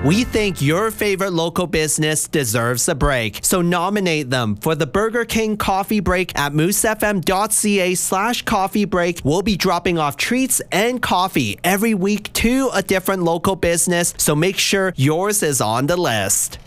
We think your favorite local business deserves a break, so nominate them for the Burger King Coffee Break at moosefm.ca/coffee break. We'll be dropping off treats and coffee every week to a different local business, so make sure yours is on the list.